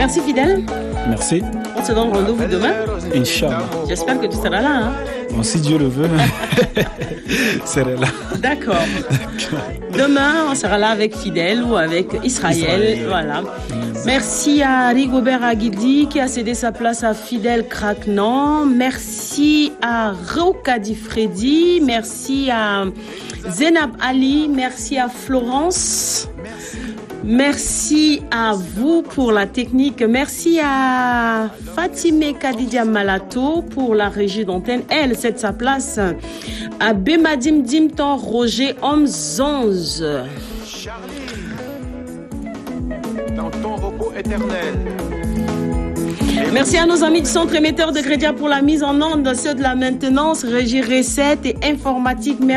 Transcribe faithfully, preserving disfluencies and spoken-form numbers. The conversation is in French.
Merci Fidèle. Merci. On se donne rendez-vous demain. Inch'Allah. J'espère que tu seras là. Hein? Bon, si Dieu le veut, serai là. D'accord. Demain, on sera là avec Fidèle ou avec Israël. Israël. Voilà. Merci à Rigobert Aguidi qui a cédé sa place à Fidèle Craquenant. Merci à Raukadi Freddy. Merci à Zenab Ali. Merci à Florence. Merci à vous pour la technique. Merci à Fatime Kadidia Malato pour la régie d'antenne. Elle cède sa place à Bemadim Dimton Roger Omzonz. Dans ton repos éternel. Merci à nos amis du centre émetteur de Crédia pour la mise en onde, ceux de la maintenance, régie recette et informatique.